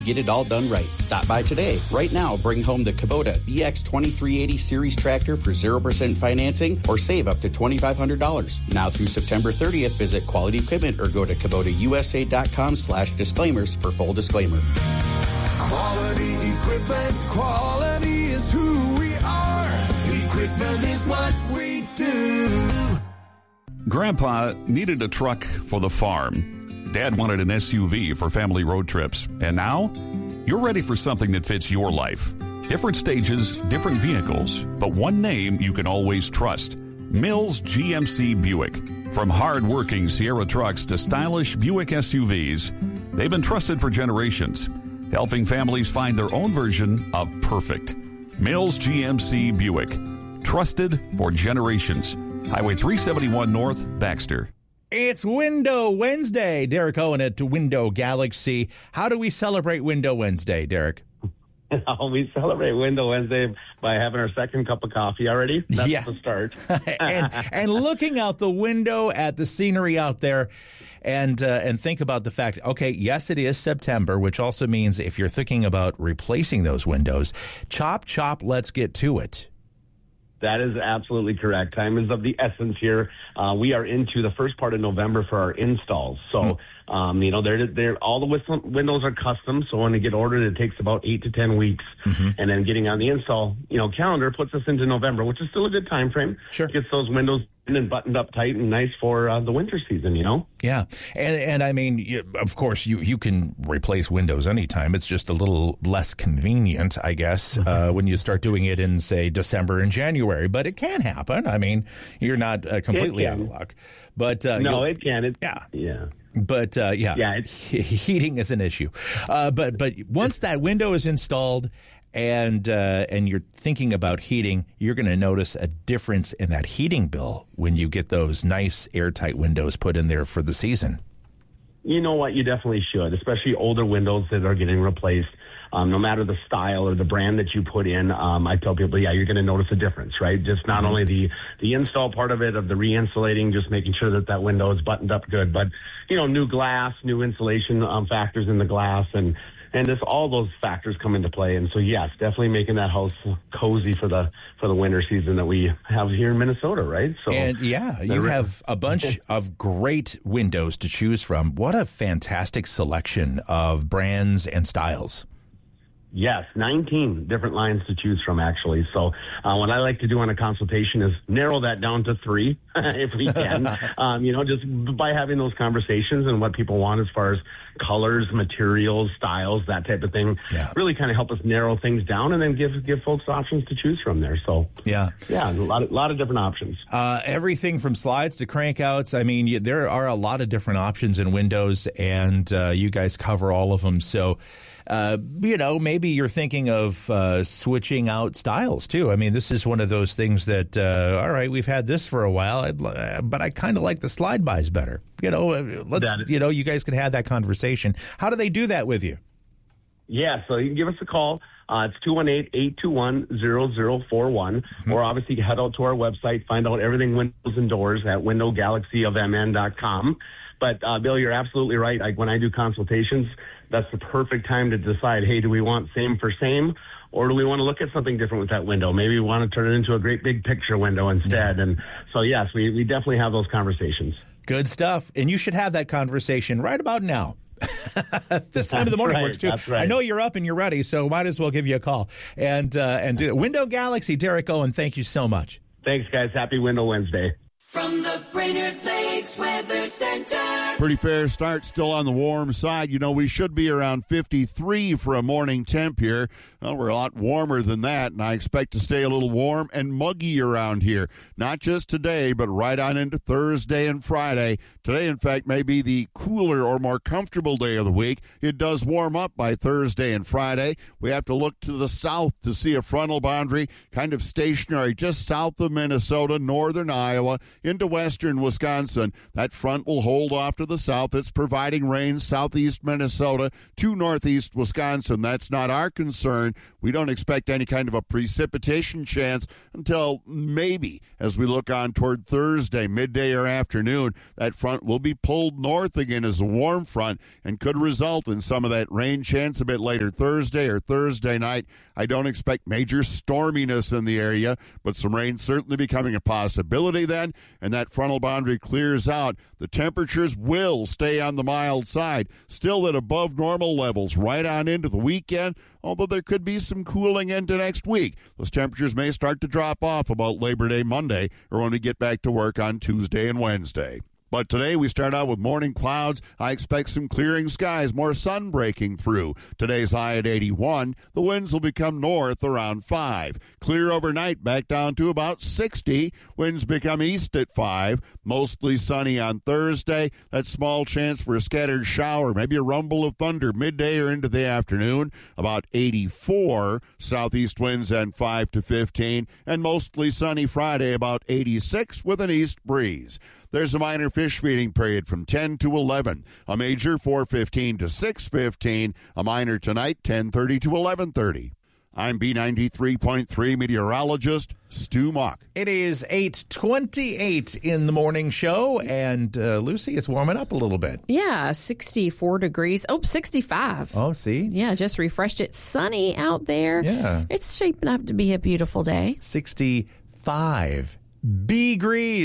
Get it all done right. Stop by today. Right now, bring home the Kubota BX2380 Series tractor for 0% financing or save up to $2,500. Now through September 30th, visit Quality Equipment or go to KubotaUSA.com/disclaimers for full disclaimer. Quality equipment, quality is who we are. Equipment is what we do. Grandpa needed a truck for the farm. Dad wanted an SUV for family road trips. And now, you're ready for something that fits your life. Different stages, different vehicles, but one name you can always trust. Mills GMC Buick. From hard-working Sierra trucks to stylish Buick SUVs, they've been trusted for generations, helping families find their own version of perfect. Mills GMC Buick. Trusted for generations. Highway 371 North, Baxter. It's Window Wednesday. Derek Owen at Window Galaxy. How do we celebrate Window Wednesday, Derek? We celebrate Window Wednesday by having our second cup of coffee already. That's the start. and looking out the window at the scenery out there and think about the fact, okay, yes, it is September, which also means if you're thinking about replacing those windows, chop, let's get to it. That is absolutely correct. Time is of the essence here. We are into the first part of November for our installs. So, they're all the windows are custom. So when they get ordered, it takes about 8 to 10 weeks. And then getting on the install, calendar puts us into November, which is still a good time frame. Sure. Gets those windows in and buttoned up tight and nice for the winter season, Yeah. And I mean, of course, you can replace windows anytime. It's just a little less convenient, I guess, when you start doing it in, say, December and January. But it can happen. I mean, you're not completely out of luck. But no, it can. Yeah. But heating is an issue. But once that window is installed and you're thinking about heating, you're going to notice a difference in that heating bill when you get those nice airtight windows put in there for the season. You know what? You definitely should, especially older windows that are getting replaced. No matter the style or the brand that you put in, I tell people, you're going to notice a difference, right? Just not only the install part of it, of the re-insulating, just making sure that window is buttoned up good, but, new glass, new insulation factors in the glass, and just all those factors come into play. And so, yes, definitely making that house cozy for the winter season that we have here in Minnesota, right? So, and you have a bunch of great windows to choose from. What a fantastic selection of brands and styles. Yes, 19 different lines to choose from, actually. So what I like to do on a consultation is narrow that down to 3, if we can, just by having those conversations and what people want as far as colors, materials, styles, that type of thing, really kind of help us narrow things down and then give folks options to choose from there. So, a lot of different options. Everything from slides to crankouts. I mean, there are a lot of different options in windows, and you guys cover all of them. So, maybe you're thinking of switching out styles too. I mean, this is one of those things that, all right, we've had this for a while, but I kind of like the slide bys better. You guys can have that conversation. How do they do that with you? Yeah, so you can give us a call. It's 218-821-0041, or obviously head out to our website, find out everything windows and doors at windowgalaxyofmn.com. But, Bill, you're absolutely right. When I do consultations, that's the perfect time to decide, hey, do we want same for same, or do we want to look at something different with that window? Maybe we want to turn it into a great big picture window instead. Yeah. And so, yes, we definitely have those conversations. Good stuff. And you should have that conversation right about now. This time of the morning works too. That's right. I know you're up and you're ready, so might as well give you a call. And do it. Window Galaxy, Derek Owen, thank you so much. Thanks, guys. Happy Window Wednesday. From the Brainerd Lakes Weather Center. Pretty fair start, still on the warm side. We should be around 53 for a morning temp here. Well, we're a lot warmer than that, and I expect to stay a little warm and muggy around here. Not just today, but right on into Thursday and Friday. Today, in fact, may be the cooler or more comfortable day of the week. It does warm up by Thursday and Friday. We have to look to the south to see a frontal boundary kind of stationary just south of Minnesota, northern Iowa, into western Wisconsin. then that front will hold off to the south. It's providing rain southeast Minnesota to northeast Wisconsin. That's not our concern. We don't expect any kind of a precipitation chance until maybe as we look on toward Thursday, midday or afternoon. That front will be pulled north again as a warm front and could result in some of that rain chance a bit later Thursday or Thursday night. I don't expect major storminess in the area, but some rain certainly becoming a possibility then, and that frontal boundary clears out. The temperatures will stay on the mild side, still at above normal levels right on into the weekend, although there could be some cooling into next week. Those temperatures may start to drop off about Labor Day Monday or when we get back to work on Tuesday and Wednesday. But today we start out with morning clouds. I expect some clearing skies, more sun breaking through. Today's high at 81. The winds will become north around 5. Clear overnight, back down to about 60. Winds become east at 5. Mostly sunny on Thursday. That small chance for a scattered shower, maybe a rumble of thunder midday or into the afternoon. About 84. Southeast winds and 5 to 15. And mostly sunny Friday, about 86 with an east breeze. There's a minor fish feeding period from 10 to 11. A major 4:15 to 6:15. A minor tonight 10:30 to 11:30. I'm B93.3 meteorologist Stu Mock. It is 8:28 in the morning show, and Lucy, it's warming up a little bit. Yeah, 64 degrees. Oh, 65. Oh, see? Yeah, just refreshed it. Sunny out there. Yeah. It's shaping up to be a beautiful day. 65 degrees.